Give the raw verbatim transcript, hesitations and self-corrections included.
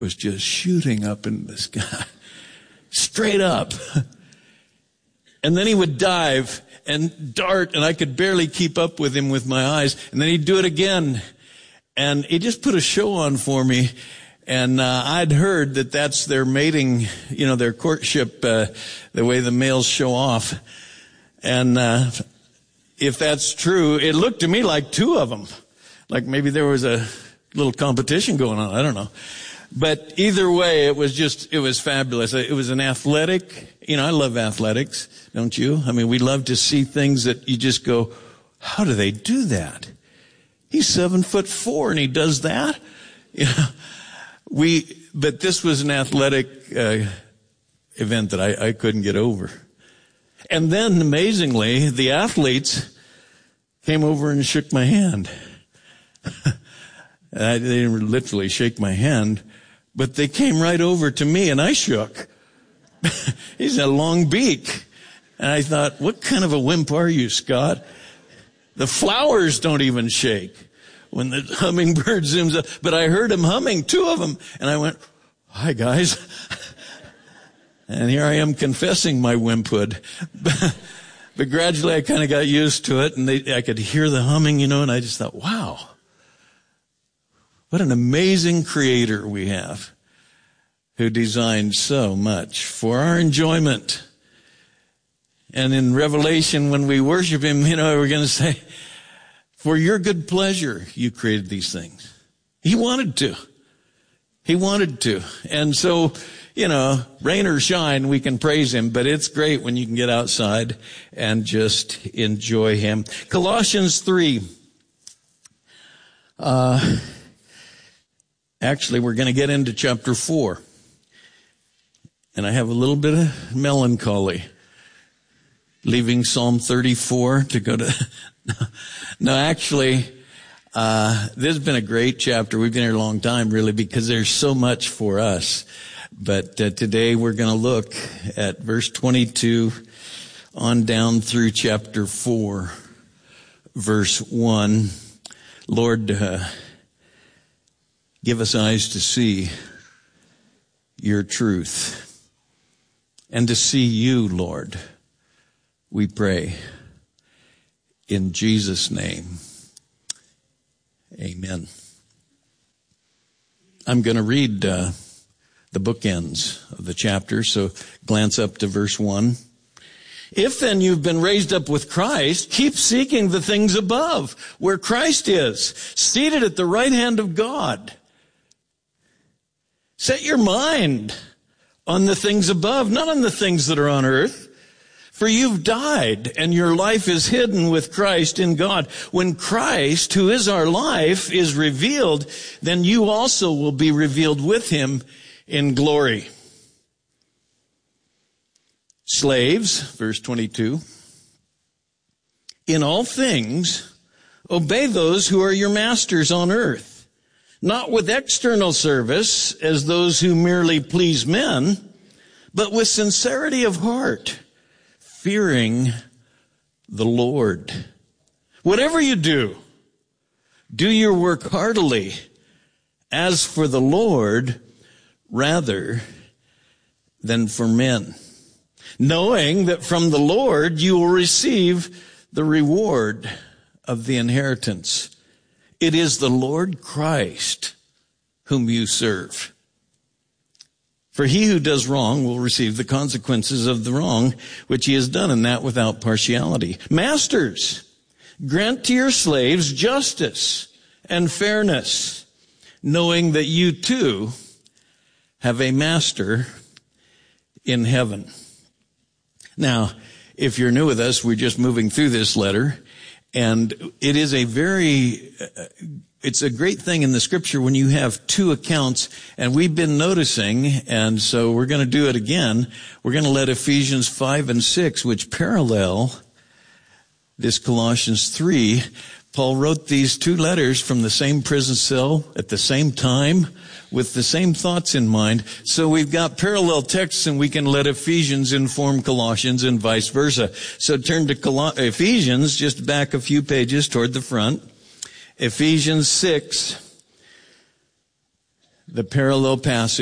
was just shooting up in the sky, straight up. And then he would dive and dart, and I could barely keep up with him with my eyes. And then he'd do it again. And he just put a show on for me. And uh, I'd heard that that's their mating, you know, their courtship, uh, the way the males show off. And uh if that's true, it looked to me like two of them. Like maybe there was a little competition going on. I don't know. But either way, it was just, it was fabulous. It was an athletic, you know, I love athletics, don't you? I mean, we love to see things that you just go, how do they do that? He's seven foot four and he does that? You know, we, but this was an athletic uh, event that I, I couldn't get over. And then, amazingly, the athletes came over and shook my hand. I, they didn't literally shake my hand, but they came right over to me and I shook. He's a long beak. And I thought, what kind of a wimp are you, Scott? The flowers don't even shake when the hummingbird zooms up. But I heard him humming, two of them. And I went, hi, guys. And here I am confessing my wimphood. But gradually I kind of got used to it, and they, I could hear the humming, you know, and I just thought, wow, what an amazing creator we have who designed so much for our enjoyment. And in Revelation, when we worship him, you know, we're going to say, for your good pleasure, you created these things. He wanted to. He wanted to. And so, you know, rain or shine, we can praise him, but it's great when you can get outside and just enjoy him. Colossians three. Uh, actually, we're going to get into chapter four. And I have a little bit of melancholy. Leaving Psalm thirty-four to go to, no, actually, uh, this has been a great chapter. We've been here a long time, really, because there's so much for us. But uh, today we're going to look at verse twenty-two on down through chapter four, verse one. Lord, uh, give us eyes to see your truth and to see you, Lord. We pray in Jesus' name. Amen. I'm going to read uh, the bookends of the chapter, so glance up to verse one. If then you've been raised up with Christ, keep seeking the things above, where Christ is, seated at the right hand of God. Set your mind on the things above, not on the things that are on earth. For you've died, and your life is hidden with Christ in God. When Christ, who is our life, is revealed, then you also will be revealed with him in glory. Slaves, verse twenty-two, in all things, obey those who are your masters on earth, not with external service as those who merely please men, but with sincerity of heart, fearing the Lord. Whatever you do, do your work heartily, as for the Lord, rather than for men, knowing that from the Lord you will receive the reward of the inheritance. It is the Lord Christ whom you serve. For he who does wrong will receive the consequences of the wrong which he has done, and that without partiality. Masters, grant to your slaves justice and fairness, knowing that you too have a master in heaven. Now, if you're new with us, we're just moving through this letter, and it is a very, uh, it's a great thing in the scripture when you have two accounts, and we've been noticing, and so we're going to do it again. We're going to let Ephesians five and six, which parallel this Colossians three. Paul wrote these two letters from the same prison cell at the same time with the same thoughts in mind. So we've got parallel texts, and we can let Ephesians inform Colossians and vice versa. So turn to Col- Ephesians, just back a few pages toward the front. Ephesians six, the parallel passage